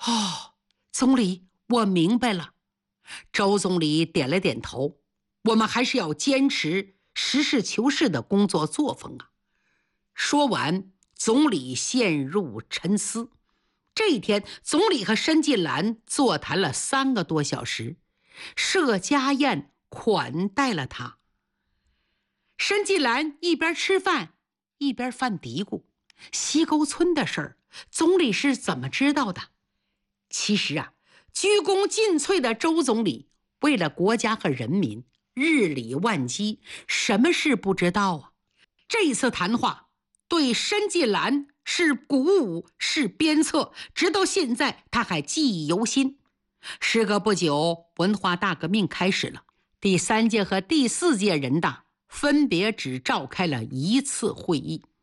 哦，总理，我明白了。周总理点了点头。我们还是要坚持实事求是的工作作风啊。说完，总理陷入沉思。这一天，总理和申纪兰座谈了3个多小时，设家宴款待了他。申纪兰一边吃饭一边犯嘀咕：西沟村的事儿，总理是怎么知道的？其实啊，鞠躬尽瘁的周总理为了国家和人民日理万机，什么事不知道啊？这一次谈话对申纪兰是鼓舞，是鞭策，直到现在他还记忆犹新。时隔不久，文化大革命开始了，第3届和第4届人大分别只召开了1次会议。